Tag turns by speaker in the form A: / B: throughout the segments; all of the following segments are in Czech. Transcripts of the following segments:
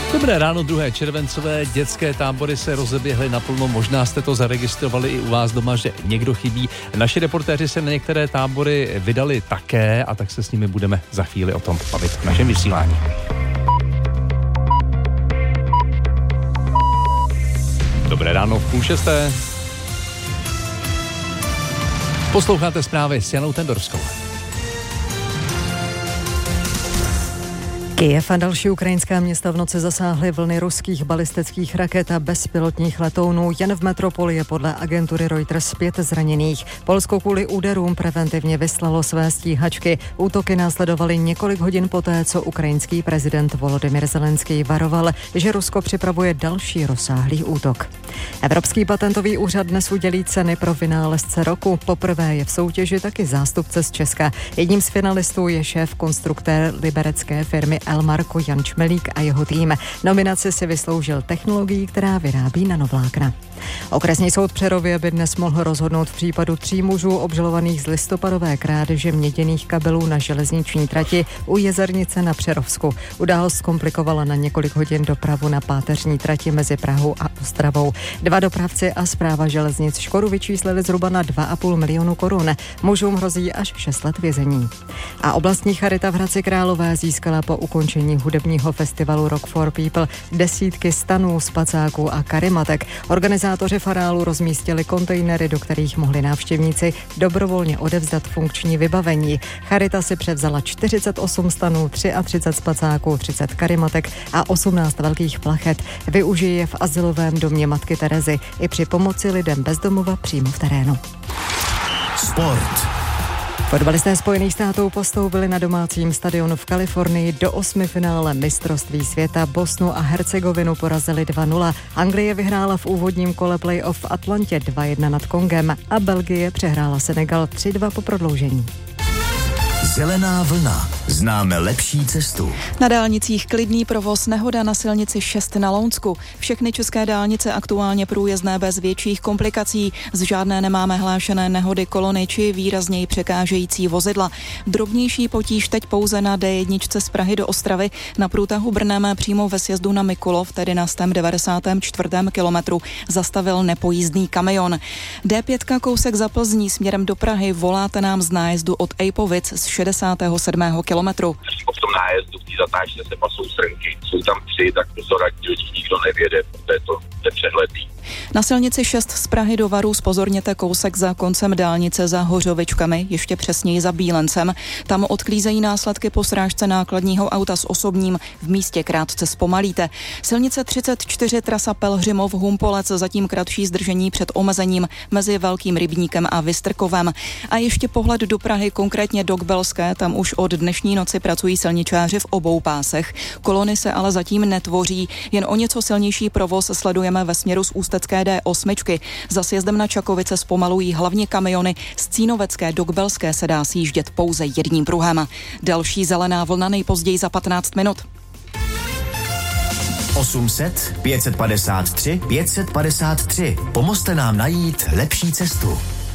A: Dobré ráno, 2. červencové, dětské tábory se rozeběhly naplno, možná jste to zaregistrovali i u vás doma, že někdo chybí. Naši reportéři se na některé tábory vydali také a tak se s nimi budeme za chvíli o tom bavit v našem vysílání. Dobré ráno v 5:30. Posloucháte zprávy s Janou Tendorskou.
B: Kyjev a další ukrajinská města v noci zasáhly vlny ruských balistických raket a bezpilotních letounů. Jen v metropoli je podle agentury Reuters 5 zraněných. Polsko kvůli úderům preventivně vyslalo své stíhačky. Útoky následovaly několik hodin poté, co ukrajinský prezident Volodymyr Zelenský varoval, že Rusko připravuje další rozsáhlý útok. Evropský patentový úřad dnes udělí ceny pro vynálezce roku. Poprvé je v soutěži taky zástupce z Česka. Jedním z finalistů je šéf konstruktér liberecké firmy Elmarko Jan Čmelík a jeho tým. Nominaci si vysloužil technologií, která vyrábí nanovlákna. Okresní soud v Přerově by dnes mohl rozhodnout v případu 3 mužů obžalovaných z listopadové krádeže měděných kabelů na železniční trati u Jezernice na Přerovsku. Událost zkomplikovala na několik hodin dopravu na páteřní trati mezi Prahou a Ostravou. 2 dopravci a správa železnic škodu vyčíslili zhruba na 2,5 milionu korun. Mužům hrozí až 6 let vězení. A oblastní charita v Hradci Králové získala po ukončení hudebního festivalu Rock for People desítky stanů, spacáků a karimatek. Organizátoři farálu rozmístili kontejnery, do kterých mohli návštěvníci dobrovolně odevzdat funkční vybavení. Charita si převzala 48 stanů, 33 spacáků, 30 karimatek a 18 velkých plachet. Využije je v azylovém domě Matky Terezy i při pomoci lidem bez domova přímo v terénu.
C: Sport.
B: Fotbalisté Spojených států postoupili na domácím stadionu v Kalifornii do 8. finále mistrovství světa. Bosnu a Hercegovinu porazili 2-0. Anglie vyhrála v úvodním kole playoff v Atlantě 2-1 nad Kongem a Belgie přehrála Senegal 3-2 po prodloužení.
C: Zelená vlna. Známe lepší cestu.
D: Na dálnicích klidný provoz, nehoda na silnici 6 na Lounsku. Všechny české dálnice aktuálně průjezdné bez větších komplikací. Z žádné nemáme hlášené nehody kolony či výrazněji překážející vozidla. Drobnější potíž teď pouze na D1 z Prahy do Ostravy na průtahu Brnem přímo ve sjezdu na Mikulov, tedy na 194. kilometru, zastavil nepojízdný kamion. D5 kousek za Plzní směrem do Prahy, voláte nám z nájezdu od Ejpovic z 67. kilometru.
E: V tom nájezdu v té zatáčce se pasou srnky. Jsou tam 3, tak pozor, ať nikdo nevěde, protože to je přehledný.
D: Na silnici 6 z Prahy do Varů zpozorněte kousek za koncem dálnice za Hořovičkami, ještě přesněji za Bílencem. Tam odklízejí následky po srážce nákladního auta s osobním, v místě krátce zpomalíte. Silnice 34 trasa Pelhřimov Humpolec, zatím kratší zdržení před omezením mezi Velkým Rybníkem a Vystrkovem. A ještě pohled do Prahy, konkrétně do Kbelské, tam už od dnešní noci pracují silničáři v obou pásech. Kolony se ale zatím netvoří, jen o něco silnější provoz sledujeme ve směru z Ústecké D8. Za sjezdem na Čakovice zpomalují hlavně kamiony, z Cínovecké do Kbelské se dá sjíždět pouze jedním pruhem. Další zelená vlna nejpozději za 15 minut.
C: 800 553 553. Pomozte nám najít lepší cestu.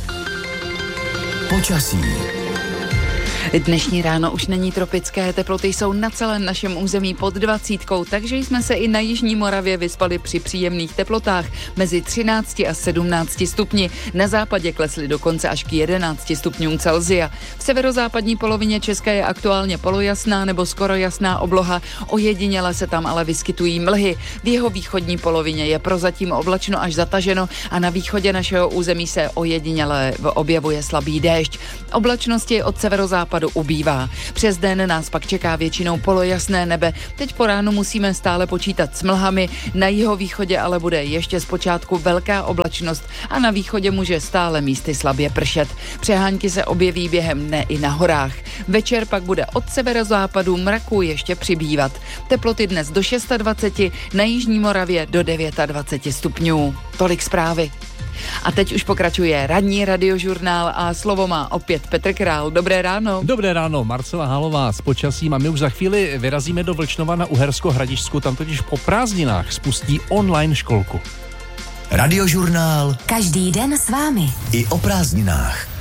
C: Počasí.
F: Dnešní ráno už není tropické, teploty jsou na celém našem území pod 20, takže jsme se i na jižní Moravě vyspali při příjemných teplotách mezi 13 a 17 stupni. Na západě klesly dokonce až k 11 stupňům Celsia. V severozápadní polovině Česka je aktuálně polojasná nebo skoro jasná obloha, ojediněle se tam ale vyskytují mlhy. V jeho východní polovině je prozatím oblačno až zataženo a na východě našeho území se ojediněle objevuje slabý déšť. Oblačnosti od severozápadu ubývá. Přes den nás pak čeká většinou polojasné nebe. Teď po ránu musíme stále počítat s mlhami, na jihovýchodě ale bude ještě zpočátku velká oblačnost a na východě může stále místy slabě pršet. Přehánky se objeví během dne i na horách. Večer pak bude od severozápadu mraku ještě přibývat. Teploty dnes do 26, na jižní Moravě do 29 stupňů. Tolik zprávy. A teď už pokračuje ranní radiožurnál a slovo má opět Petr Král. Dobré ráno.
A: Dobré ráno, Marcela Hálová s počasím a my už za chvíli vyrazíme do Vlčnova na Uhersko-Hradišťsku, tam totiž po prázdninách spustí online školku.
C: Radiožurnál.
G: Každý den s vámi.
C: I o prázdninách.